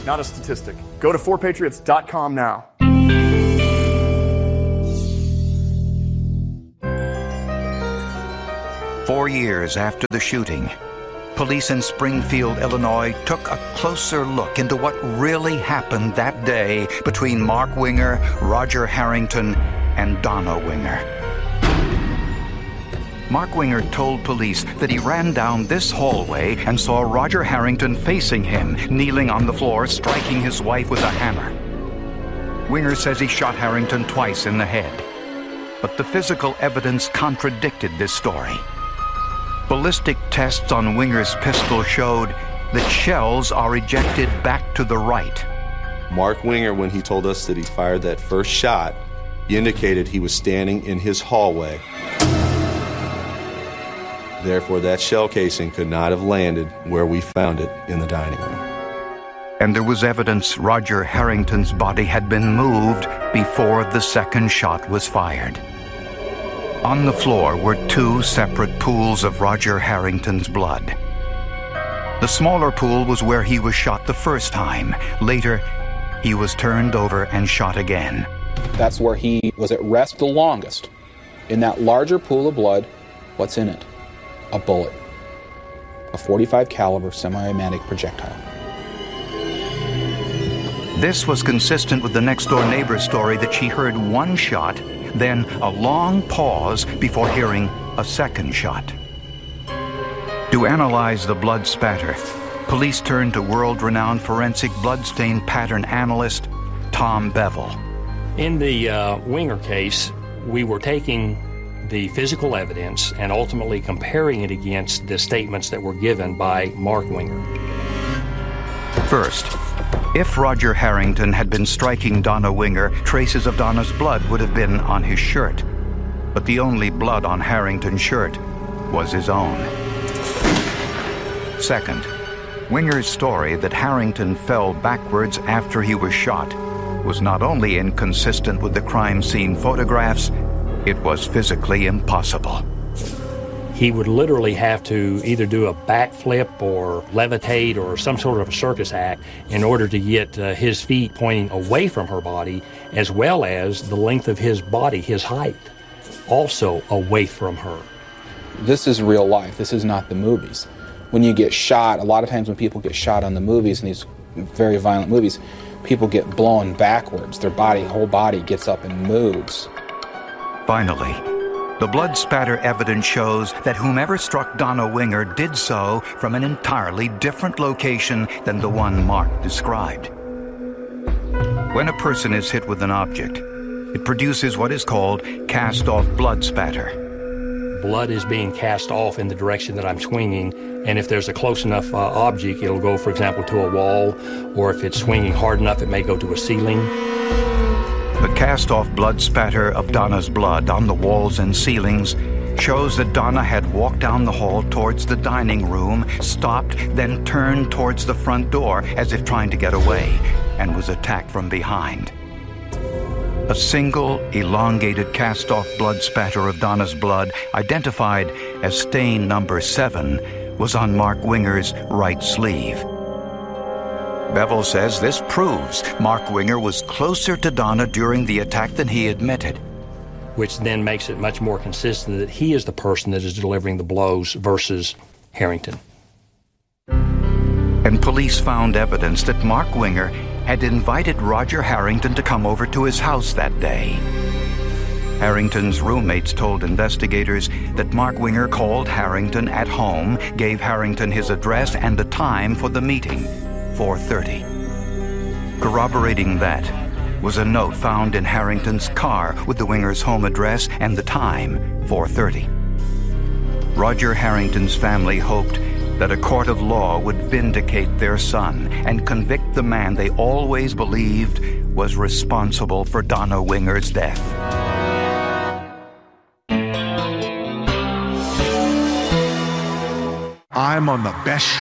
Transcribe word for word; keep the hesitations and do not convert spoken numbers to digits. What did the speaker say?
not a statistic. Go to four patriots dot com now. Four years after the shooting, police in Springfield, Illinois took a closer look into what really happened that day between Mark Winger, Roger Harrington, and Donna Winger. Mark Winger told police that he ran down this hallway and saw Roger Harrington facing him, kneeling on the floor, striking his wife with a hammer. Winger says he shot Harrington twice in the head, but the physical evidence contradicted this story. Ballistic tests on Winger's pistol showed that shells are ejected back to the right. Mark Winger, when he told us that he fired that first shot, he indicated he was standing in his hallway. Therefore, that shell casing could not have landed where we found it in the dining room. And there was evidence Roger Harrington's body had been moved before the second shot was fired. On the floor were two separate pools of Roger Harrington's blood. The smaller pool was where he was shot the first time. Later, he was turned over and shot again. That's where he was at rest the longest. In that larger pool of blood, what's in it? A bullet. A forty-five caliber semi-automatic projectile. This was consistent with the next-door neighbor's story that she heard one shot, then a long pause before hearing a second shot. To analyze the blood spatter, police turned to world-renowned forensic bloodstain pattern analyst Tom Bevel. In the uh, Winger case, we were taking the physical evidence and ultimately comparing it against the statements that were given by Mark Winger. First, if Roger Harrington had been striking Donna Winger, traces of Donna's blood would have been on his shirt. But the only blood on Harrington's shirt was his own. Second, Winger's story that Harrington fell backwards after he was shot was not only inconsistent with the crime scene photographs, it was physically impossible. He would literally have to either do a backflip or levitate or some sort of a circus act in order to get uh, his feet pointing away from her body, as well as the length of his body, his height, also away from her. This is real life. This is not the movies. When you get shot, a lot of times when people get shot on the movies, in these very violent movies, people get blown backwards. Their body, whole body gets up and moves. Finally, the blood spatter evidence shows that whomever struck Donna Winger did so from an entirely different location than the one Mark described. When a person is hit with an object, it produces what is called cast-off blood spatter. Blood is being cast off in the direction that I'm swinging, and if there's a close enough uh, object, it'll go, for example, to a wall, or if it's swinging hard enough, it may go to a ceiling. The cast-off blood spatter of Donna's blood on the walls and ceilings shows that Donna had walked down the hall towards the dining room, stopped, then turned towards the front door as if trying to get away, and was attacked from behind. A single, elongated cast-off blood spatter of Donna's blood, identified as stain number seven, was on Mark Winger's right sleeve. Bevel says this proves Mark Winger was closer to Donna during the attack than he admitted. Which then makes it much more consistent that he is the person that is delivering the blows versus Harrington. And police found evidence that Mark Winger had invited Roger Harrington to come over to his house that day. Harrington's roommates told investigators that Mark Winger called Harrington at home, gave Harrington his address and the time for the meeting, four thirty. Corroborating that was a note found in Harrington's car with the Wingers' home address and the time, four thirty. Roger Harrington's family hoped that a court of law would vindicate their son and convict the man they always believed was responsible for Donna Winger's death. I'm on the best